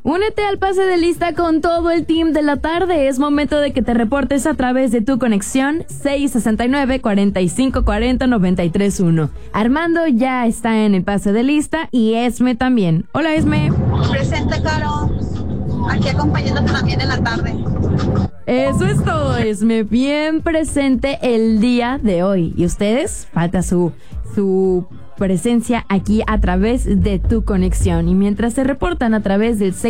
Únete al pase de lista con todo el team de la tarde. Es momento de que te reportes a través de tu conexión 669-4540-931. Armando ya está en el pase de lista y Esme también. Hola, Esme. Presente, Caro. Aquí acompañándote también en la tarde. Eso es todo, Esme. Bien presente el día de hoy. ¿Y ustedes? Falta su presencia aquí a través de tu conexión. Y mientras se reportan a través del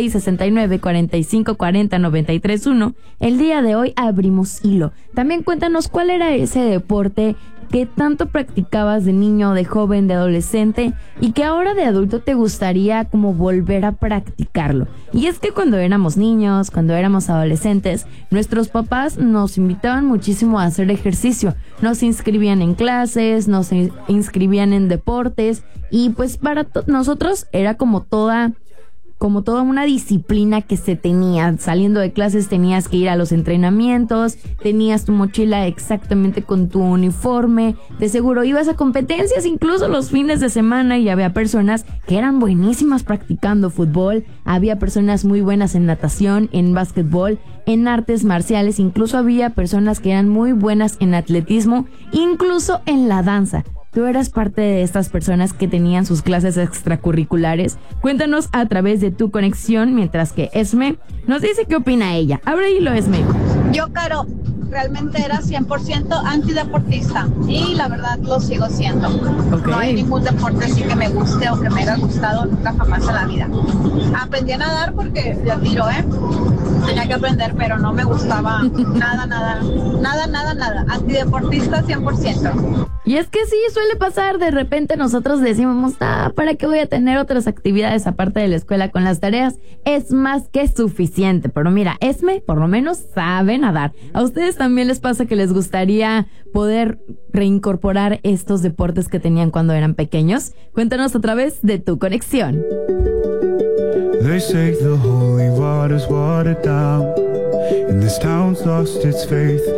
669-4540-931, el día de hoy abrimos hilo. También cuéntanos cuál era ese deporte que tanto practicabas de niño, de joven, de adolescente y que ahora de adulto te gustaría como volver a practicarlo. Y es que cuando éramos niños, cuando éramos adolescentes, nuestros papás nos invitaban muchísimo a hacer ejercicio. Nos inscribían en clases, nos inscribían en deportes y pues para nosotros era como toda una disciplina que se tenía. Saliendo de clases tenías que ir a los entrenamientos, tenías tu mochila exactamente con tu uniforme, de seguro ibas a competencias incluso los fines de semana y había personas que eran buenísimas practicando fútbol, había personas muy buenas en natación, en básquetbol, en artes marciales, incluso había personas que eran muy buenas en atletismo, incluso en la danza. ¿Tú eras parte de estas personas que tenían sus clases extracurriculares? Cuéntanos a través de tu conexión, mientras que Esme nos dice qué opina ella. Abre hilo, Esme. Yo, Caro, realmente era 100% antideportista y la verdad lo sigo siendo. Okay. No hay ningún deporte así que me guste o que me haya gustado nunca jamás en la vida. Aprendí a nadar porque ya tiro, tenía que aprender, pero no me gustaba nada. Antideportista 100%. Y es que sí, suele pasar, de repente nosotros decimos, ¿para qué voy a tener otras actividades aparte de la escuela con las tareas? Es más que suficiente, pero mira, Esme por lo menos sabe nadar. ¿A ustedes también les pasa que les gustaría poder reincorporar estos deportes que tenían cuando eran pequeños? Cuéntanos a través de tu conexión. They say the holy water's watered down, and this town's lost its faith.